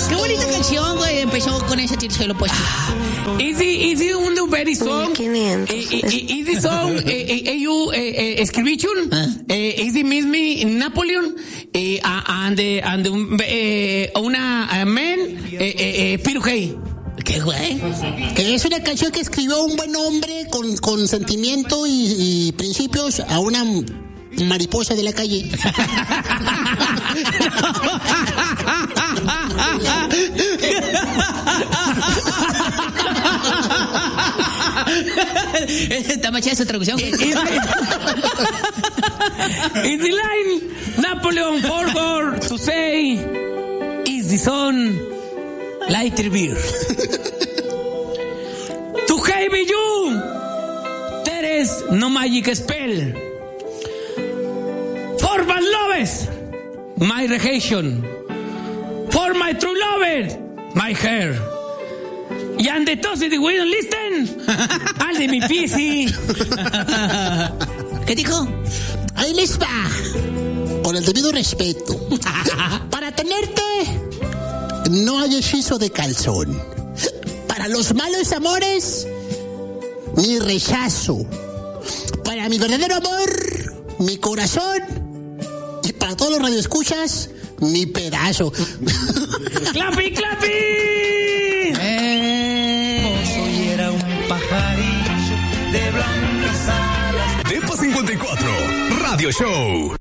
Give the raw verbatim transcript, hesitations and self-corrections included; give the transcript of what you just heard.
Qué bonita canción, güey. Empezó con ese tercero puesto. Easy, easy, un very song. Easy song, you escribichun. Easy mismi Napoleon. And and una men Pirujei. ¿Qué, güey? Que es una canción que escribió un buen hombre con, con sentimiento y, y principios a una mariposa de la calle. Está machada esa traducción. In the line, Napoleon forgot to say, is the sun lighter beer. To have you, there is no magic spell. For my lovers, my rejection. For my true lover, my hair. Y ande todos y we don't listen. Al de mi pisi. ¿Qué dijo? Ahí les va. Con el debido respeto. Para tenerte, no hay hechizo de calzón. Para los malos amores, mi rechazo. Para mi verdadero amor, mi corazón. Y para todos los radioescuchas, mi pedazo. ¡Clapi, clapi! Eh. Hoy era un pajarillo de blancas alas. Depa cincuenta y cuatro, Radio Show.